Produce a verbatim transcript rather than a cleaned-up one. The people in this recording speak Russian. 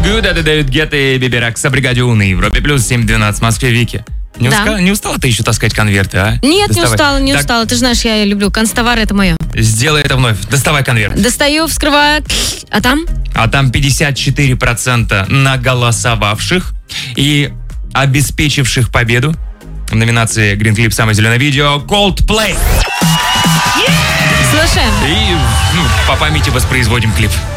Good это дают Гетто и Биберакс о бригаде У на Европе плюс семь двенадцать в Москве. Вики, не, Да. устала, не устала ты еще таскать конверты, а? Нет, Доставай. не устала, не Так, устала. Ты же знаешь, я люблю канцтовары, это мое. Сделай это вновь. Доставай конверт. Достаю, вскрываю, а там? А там пятьдесят четыре процента наголосовавших и обеспечивших победу в номинации Green Clip «Самое зеленое видео» Coldplay. Слушаем. И ну, по памяти воспроизводим клип.